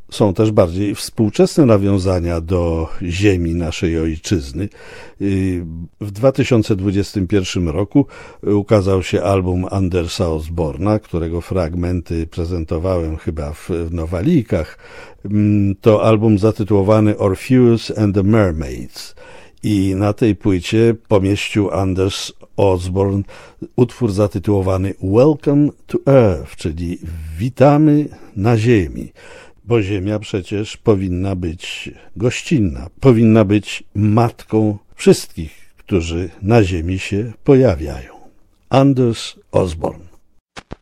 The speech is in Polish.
są też bardziej współczesne nawiązania do ziemi naszej ojczyzny. W 2021 roku ukazał się album Andersa Osborna, którego fragmenty prezentowałem chyba w Nowalijkach. To album zatytułowany Orpheus and the Mermaids. I na tej płycie pomieścił Anders Osborn utwór zatytułowany Welcome to Earth, czyli witamy na ziemi, bo ziemia przecież powinna być gościnna, powinna być matką wszystkich, którzy na ziemi się pojawiają. Anders Osborn.